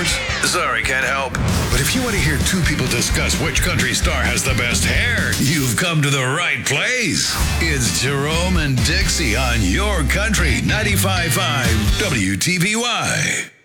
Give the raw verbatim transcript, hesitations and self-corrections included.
sports? Sorry, can't help. But if you want to hear two people discuss which country star has the best hair, you've come to the right place. It's Jerome and Dixie on Your Country ninety-five point five W T V Y.